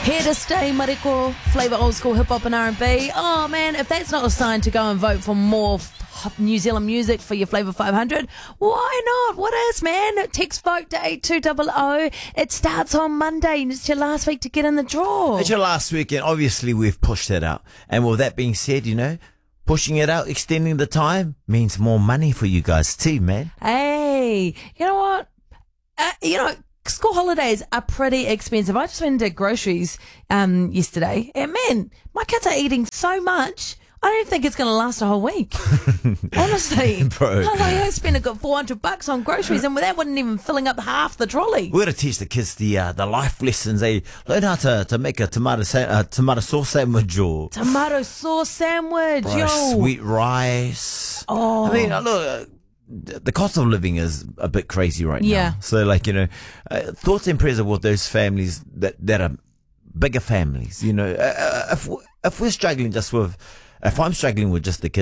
Here to stay, Mariko. Flavour old school hip hop and R&B. Oh man, if that's not a sign to go and vote for more New Zealand music for your Flavour 500, why not? What is, man? Text vote to 8200. It starts on Monday and it's your last week to get in the draw. It's your last week, and obviously we've pushed it out. And with that being said, pushing it out, extending the time means more money for you guys too, man. Hey, you know what? School holidays are pretty expensive. I just went into groceries yesterday, and man, my kids are eating so much. I don't think it's going to last a whole week. Honestly. Bro. I was like, I spent a good $400 on groceries, and that wasn't even filling up half the trolley. We're going to teach the kids the life lessons. They learn how to make a tomato sauce sandwich or Tomato sauce sandwich, yo. sweet rice. Oh. I mean, look, the cost of living is a bit crazy right Yeah. now. So, thoughts and prayers are with those families that are bigger families. If we're struggling if I'm struggling with just the kids,